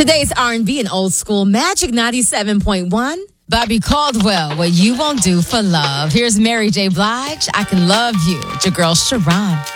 Today's R&B and old school Magic 97.1. Bobby Caldwell, What You Won't Do for Love. Here's Mary J. Blige, I Can Love You. It's your girl, Sharon.